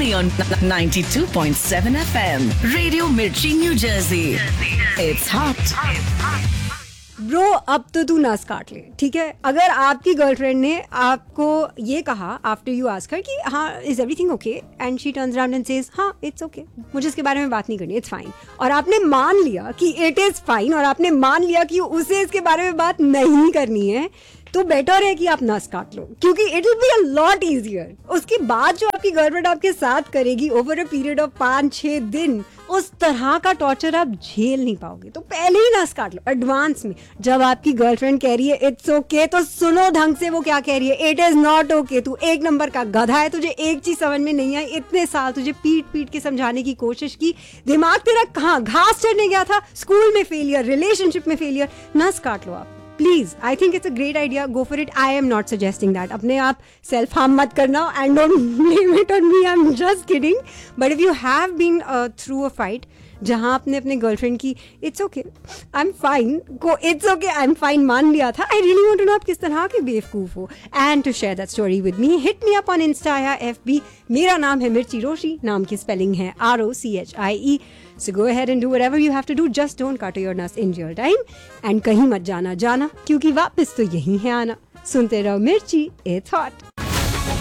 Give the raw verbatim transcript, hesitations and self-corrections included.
only on ninety-two point seven F M. Radio Mirchi, New Jersey. It's hot. Bro अब तो तू नस काट ले, ठीक है? अगर आपकी गर्लफ्रेंड ने आपको ये कहा आफ्टर यू आस्क हर कि हाँ is everything okay, and she turns around and says हाँ इट्स ओके, मुझे इसके बारे में बात नहीं करनी, इट्स फाइन, और आपने मान लिया कि इट इज फाइन और आपने मान लिया कि उसे इसके बारे में बात नहीं करनी है, तो बेटर है कि आप नस काट लो, क्योंकि it will be a lot easier. उसके बाद जो आपकी गर्लफ्रेंड आपके साथ करेगी ओवर अ पीरियड ऑफ पाँच छः दिन, उस तरह का टॉर्चर आप झेल नहीं पाओगे. तो पहले ही नस काट लो एडवांस में. जब आपकी गर्लफ्रेंड कह रही है इट्स ओके, तो सुनो ढंग से वो क्या कह रही है. It is not okay. तू एक नंबर का गधा है, तुझे एक चीज समझ में नहीं आई, इतने साल तुझे पीट पीट के समझाने की कोशिश की, दिमाग तेरा कहाँ घास चढ़ने गया था, स्कूल में फेलियर, रिलेशनशिप में फेलियर. नस काट लो आप please. I think it's a great idea, go for it. I am not suggesting that. अपने आप सेल्फ हार्म मत करना and don't blame it on me, I am just kidding. But if you have been through a fight जहाँ आपने अपने girlfriend की it's okay I am fine को it's okay I am fine मान लिया था, I really want to know आप किस तरह के बेवकूफ हो. And to share that story with me, hit me up on Insta या एफ बी. मेरा नाम है मिर्ची रोशी, नाम की स्पेलिंग है R O C H I E. So go ahead and do whatever you have to do. Just don't cut your nuts in real time. And कहीं मत जाना जाना, क्योंकि वापस तो यही है आना. सुनते रहो मिर्ची, it's hot.